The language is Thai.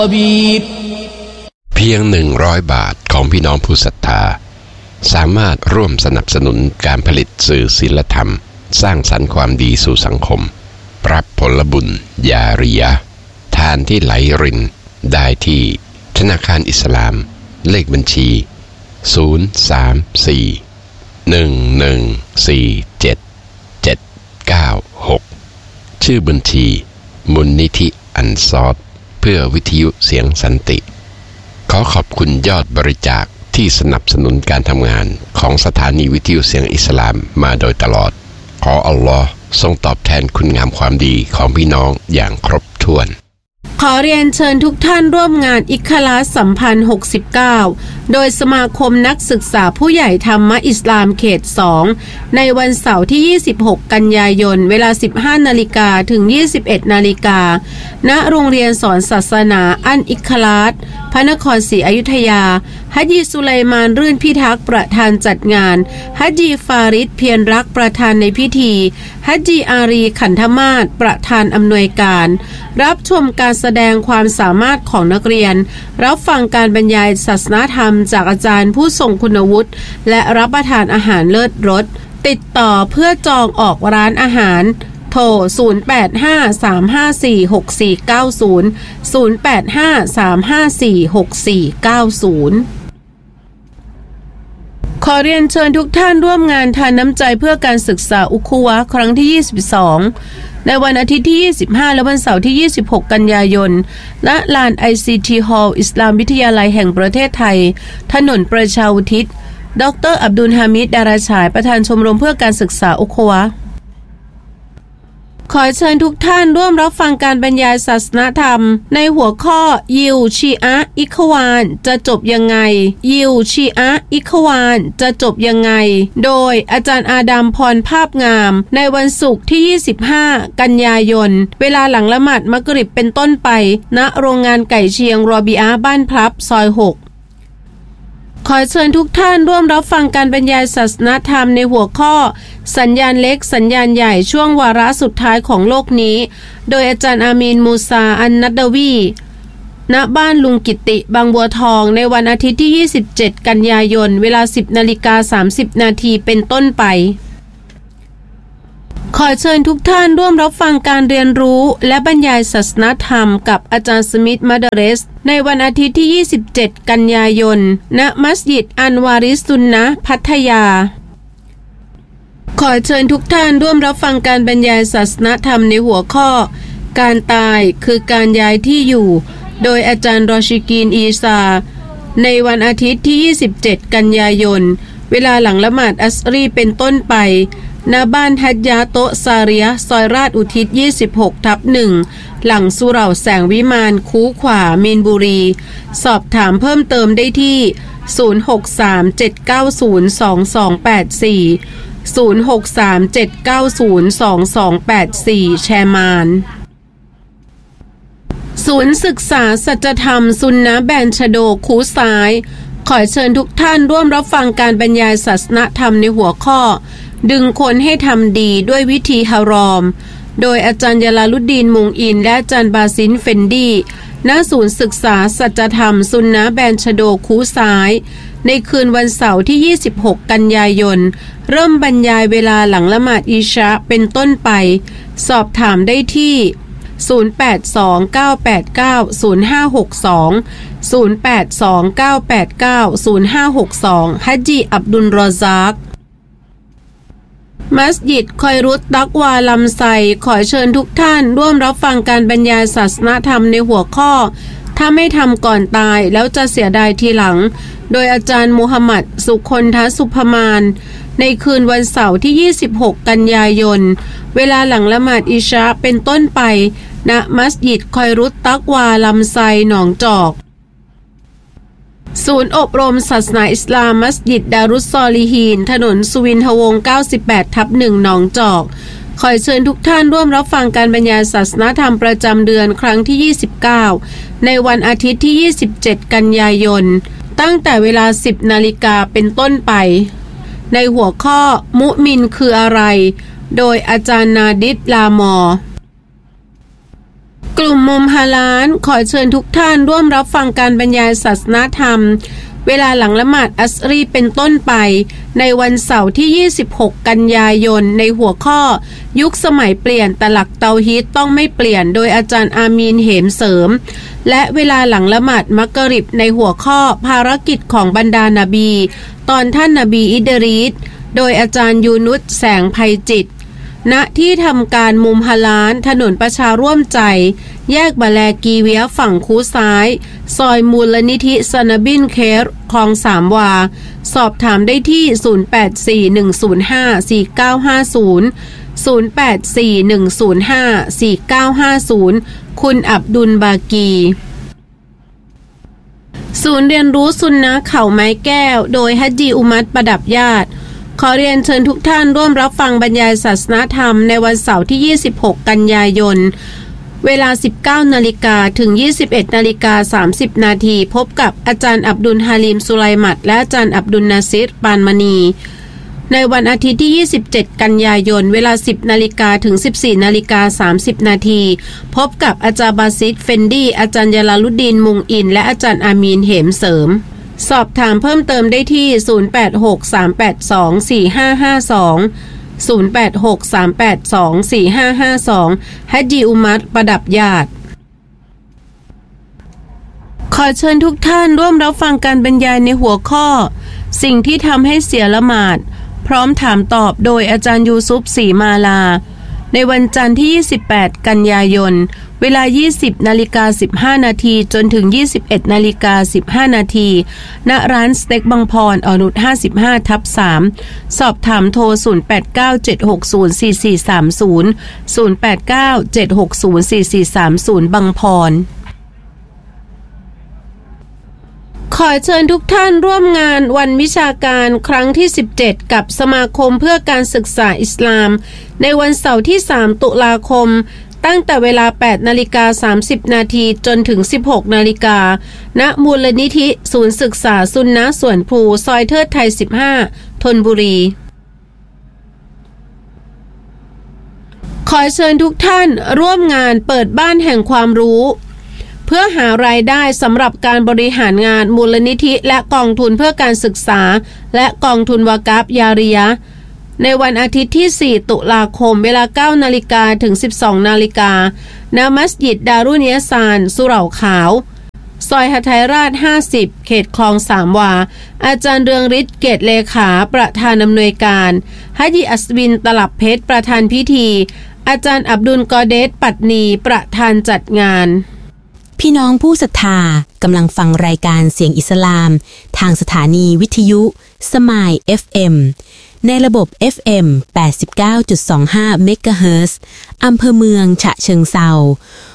เพียง100 บาทของพี่น้องผู้ศรัทธาสามารถร่วมสนับสนุนการผลิตสื่อศีลธรรมสร้างสรรค์ความดีสู่สังคมปรับผลบุญญาริยะทานที่ไหลรินได้ที่ธนาคารอิสลามเลขบัญชี034-1147-796ชื่อบัญชีมูลนิธิอันซอรเพื่อวิทยุเสียงสันติขอขอบคุณยอดบริจาคที่สนับสนุนการทำงานของสถานีวิทยุเสียงอิสลามมาโดยตลอดขออัลลอฮ์ทรงตอบแทนคุณงามความดีของพี่น้องอย่างครบถ้วนขอเรียนเชิญทุกท่านร่วมงานอิคลาสสัมพันธ์69โดยสมาคมนักศึกษาผู้ใหญ่ธรรมะอิสลามเขต2ในวันเสาร์ที่26กันยายนเวลา 15 นาฬิกาถึง 21 นาฬิกาณโรงเรียนสอนศาสนาอันอิคลาสพระนครศรีอยุธยาฮัจญีสุไลมานรื่นพิทักษ์ประธานจัดงานฮัจญีฟาริดเพียรรักประธานในพิธีฮัจญีอารีขันธมาศประธานอำนวยการรับชมการแสดงความสามารถของนักเรียนรับฟังการบรรยายศาสนธรรมจากอาจารย์ผู้ทรงคุณวุฒิและรับประทานอาหารเลิศรสติดต่อเพื่อจองออกร้านอาหารโทร0853546490 0853546490ขอเรียนเชิญทุกท่านร่วมงานทานน้ำใจเพื่อการศึกษาอุคุวะครั้งที่22ในวันอาทิตย์ที่25และวันเสาร์ที่26กันยายนณลาน ICT Hall อิสลามวิทยาลัยแห่งประเทศไทยถนนประชาอุทิศดร.อับดุลฮามิด ดาราฉายประธานชมรมเพื่อการศึกษาอุคุวะขอเชิญทุกท่านร่วมรับฟังการบรรยายศาสนธรรมในหัวข้อยิวชีอะอิควานจะจบยังไงยิวชีอะอิควานจะจบยังไงโดยอาจารย์อาดัมพรภาพงามในวันศุกร์ที่25กันยายนเวลาหลังละหมาดมักริบเป็นต้นไปณโรงงานไก่เชียงรอบิอาบ้านพลับซอย6ขอเชิญทุกท่านร่วมรับฟังการบรรยายศาสนธรรมในหัวข้อสัญญาณเล็กสัญญาณใหญ่ช่วงวาระสุดท้ายของโลกนี้โดยอาจารย์อามีนมูซาอันนัดดวีณบ้านลุงกิติบางบัวทองในวันอาทิตย์ที่27กันยายนเวลา 10:30 นาทีเป็นต้นไปขอเชิญทุกท่านร่วมรับฟังการเรียนรู้และบรรยายศาสนธรรมกับอาจารย์สมิธมัดเรสในวันอาทิตย์ที่27กันยายนณมัสยิดอันวาริสุนนะพัทยาขอเชิญทุกท่านร่วมรับฟังการบรรยายศาสนธรรมในหัวข้อการตายคือการย้ายที่อยู่โดยอาจารย์รอชิกีนอีซาในวันอาทิตย์ที่27กันยายนเวลาหลังละหมาดอัสรีเป็นต้นไปณบ้านฮัจญาโตซาเรียซอยราชอุทิศ 26/1 หลังสุเหร่าแสงวิมานคูขวามีนบุรีสอบถามเพิ่มเติมได้ที่0637902284 0637902284 แชร์มานศูนย์ศึกษาสัจธรรมซุนนะแบนชโดคูซ้ายขอเชิญทุกท่านร่วมรับฟังการบรรยายศาสนธรรมในหัวข้อดึงคนให้ทำดีด้วยวิธีฮารอมโดยอาจารย์ยาลาลุดดีนมุงอินและอาจารย์บาซินเฟนดีณศูนย์ศึกษาสัจธรรมซุนนะแบนชโดคูซ้ายในคืนวันเสาร์ที่26กันยายนเริ่มบรรยายเวลาหลังละหมาดอิชะเป็นต้นไปสอบถามได้ที่0829890562 0829890562ฮัจญีอับดุลรอซากมัสยิดคอยรุตตักวาลำไซขอเชิญทุกท่านร่วมรับฟังการบรรยายศาสนธรรมในหัวข้อถ้าไม่ทำก่อนตายแล้วจะเสียดายทีหลังโดยอาจารย์มูฮัมหมัดสุคนทสุภมานในคืนวันเสาร์ที่26กันยายนเวลาหลังละหมาดอิชะเป็นต้นไปณมัสยิดคอยรุตตักวาลำไซหนองจอกศูนย์อบรมศาสนาอิสลามมัสยิดดารุสซอลิฮีนถนนสุวินทวงศ์ 98/1 หนองจอกขอเชิญทุกท่านร่วมรับฟังการบรรยายศาสนธรรมประจำเดือนครั้งที่29ในวันอาทิตย์ที่27กันยายนตั้งแต่เวลา 10 นาฬิกาเป็นต้นไปในหัวข้อมุมินคืออะไรโดยอาจารย์นาดิษลามอกลุ่มมุมฮาลาลขอเชิญทุกท่านร่วมรับฟังการบรรยายศาสนธรรมเวลาหลังละหมาดอัสรีเป็นต้นไปในวันเสาร์ที่26กันยายนในหัวข้อยุคสมัยเปลี่ยนแต่หลักเตาฮีดต้องไม่เปลี่ยนโดยอาจารย์อามีนเหมเสริมและเวลาหลังละหมาดมักริบในหัวข้อภารกิจของบรรดานบีตอนท่านนบีอิดรีสโดยอาจารย์ยูนุสแสงไพจิตณที่ทำการมุมฮาลาลถนนประชาร่วมใจแยกบะแลกีเวียฝั่งคูซ้ายซอยมูลนิธิซานาบินเคร์คลองสามวาสอบถามได้ที่0841054950 คุณอับดุลบากีศูนย์เรียนรู้ซุนนะห์เขาไม้แก้วโดยฮัจญีอุมัตประดับญาติขอเรียนเชิญทุกท่านร่วมรับฟังบรรยายศาสนธรรมในวันเสาร์ที่26กันยายนเวลา 19 นาฬิกาถึง 21 นาฬิกา 30 นาทีพบกับอาจารย์อับดุลฮาลิมสุไลมัดและอาจารย์อับดุลนาซิรปานมณีในวันอาทิตย์ที่ 27 กันยายนเวลา 10 นาฬิกาถึง 14 นาฬิกา 30 นาทีพบกับอาจารย์บาซิดเฟนดีอาจารย์ยาลาลุดดีนมุงอินและอาจารย์อามีนเหมเสริมสอบถามเพิ่มเติมได้ที่0863824552 ฮัจญีอุมัตประดับญาติขอเชิญทุกท่านร่วมรับฟังการบรรยายในหัวข้อสิ่งที่ทำให้เสียละหมาดพร้อมถามตอบโดยอาจารย์ยูซุฟศรีมาลาในวันจันทร์ที่28กันยายนเวลา 20:15 นาทีจนถึง 21:15 นาทีณร้านสเต็กบางพรอนุช 55/3 สอบถามโทร 0897604430 0897604430 บางพรขอเชิญทุกท่านร่วมงานวันวิชาการครั้งที่17กับสมาคมเพื่อการศึกษาอิสลามในวันเสาร์ที่3ตุลาคมตั้งแต่เวลา 8:30 นาทีจนถึง 16 นาฬิกาณมูลนิธิศูนย์ศึกษาซุนนะห์สวนพลูซอยเทิดไทย15ธนบุรีขอเชิญทุกท่านร่วมงานเปิดบ้านแห่งความรู้เพื่อหารายได้สำหรับการบริหารงานมูลนิธิและกองทุนเพื่อการศึกษาและกองทุนวากาฟยาริยะห์ในวันอาทิตย์ที่4ตุลาคมเวลา 9 นาฬิกาถึง 12 นาฬิกาณมัสยิดดารุนยะซานสุเหร่าขาวซอยหทัยราช50เขตคลองสามวาอาจารย์เรืองฤทธิ์เกตเลขาประธานอำนวยการฮัจญีอัศวินตลับเพชรประธานพิธีอาจารย์อับดุลกอเดสปัตนีประธานจัดงานพี่น้องผู้ศรัทธากำลังฟังรายการเสียงอิสลามทางสถานีวิทยุสมาย FM ในระบบ FM 89.25 เมกะเฮิรตซ์อำเภอเมืองฉะเชิงเทรา